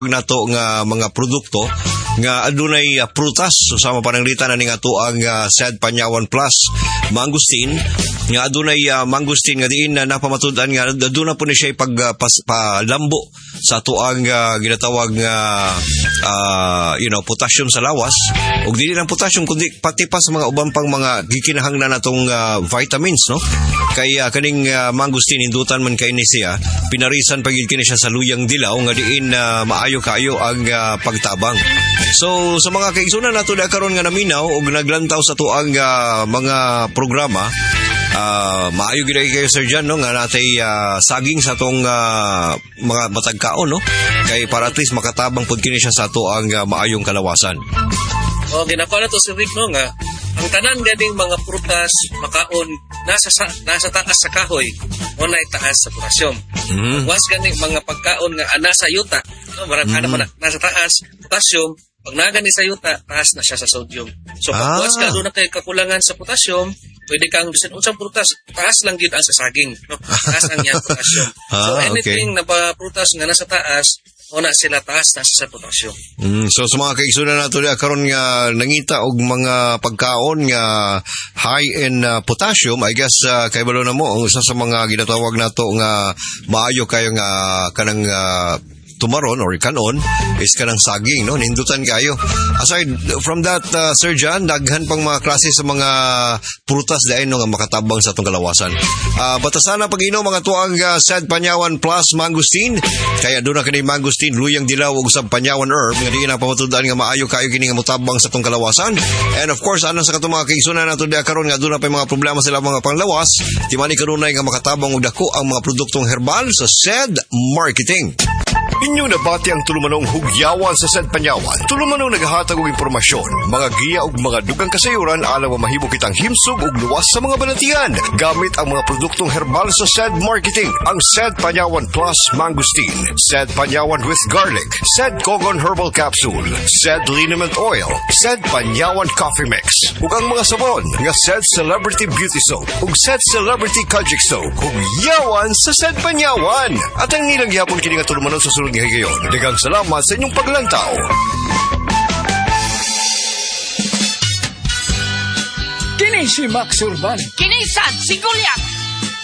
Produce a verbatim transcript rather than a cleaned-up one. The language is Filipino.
nato nga mga produkto nga adunay uh, prutas usama pananglitan ani nga ato ang uh, Sad Panyawan Plus mangustin nga adunay uh, mangustin nga diin na uh, napamatud-an nga aduna po ni siya pag uh, pas, palambo sa ato ang uh, ginatawag nga uh, uh, you know potassium sa lawas ug dili lang potassium kundi pati pa sa mga ubang pang mga gikinahanglan natong uh, vitamins no kay uh, kaning uh, mangustin indutan man kay ni siya pinarisan pagid kini siya sa luyang dilaw nga diin uh, maayo kayo ang uh, pagtabang. So sa mga kaigsunan nato da karon nga naminaw og naglantaw sa tuang uh, mga programa uh, maayo gid kayo Sir Jan no nga natay uh, saging sa tong uh, mga matagkaon no kay para at least makatabang pud kini siya sa tuang uh, maayong kalawasan. O ginako na to si Rick no nga ang tanan ganing mga prutas makaon nasa sa, nasa taas sa kahoy o na itaas sa potassium. Mm. Was ganing mga pagkaon nga ana sa yuta no marag mm. ana nasa taas potassium pag nagani sa yuta taas na siya sa sodium. So pag ah. was ka doon na kay kakulangan sa potassium pwede kang bisan unsang prutas taas lang gid ang sa saging no taas ang yang potassium. ah, so anything okay. na pa prutas nga nasa taas o na sila taas na sa potassium. Mm, so sa mga kaigsunan nato diha karon nga nangita og mga pagkaon nga high in uh, potassium, I guess uh, kay balo na mo ang isa sa mga ginatawag nato nga maayo kayo nga kanang uh, tumaron or kanon is kanang saging no nindutan kayo. Aside from that uh, Sir John, daghan pang mga klase sa mga prutas dayon no nga makatabang sa atong kalawasan. Uh, batasan na pag-inom mga tuang uh, Sad Panyawan Plus mangustin kaya doon na kini mangustin luyang dilaw ug sa panyawan herb nga di na pamatudan nga maayo kayo kini nga motabang sa atong kalawasan. And of course anon sa katong mga kaigsunan nato diha karon nga doon na pa mga problema sila mga panglawas timani kanunay nga makatabang og dako ang mga produktong herbal sa Sad Marketing. Inyong nabati ang tulumanong hugyawan sa Sad Panyawan. Tulumanong naghahatag og impormasyon, mga giya ug mga dugang kasayuran alang mahimo kitang himsog ug luwas sa mga balatian. Gamit ang mga produktong herbal sa Sad Marketing, ang Sad Panyawan Plus Mangustin, Sad Panyawan with Garlic, Sad Kogon Herbal Capsule, Sad Liniment Oil, Sad Panyawan Coffee Mix, ug ang mga sabon nga Sad Celebrity Beauty Soap ug Sad Celebrity Kojic Soap. Hugyawan sa Sad Panyawan. At ang nilang gihapon kini nga tulumanon sa sunod nga higayon. Daghang salamat sa inyong paglantaw. Kini si Max Urban. Kini sad si Goliath.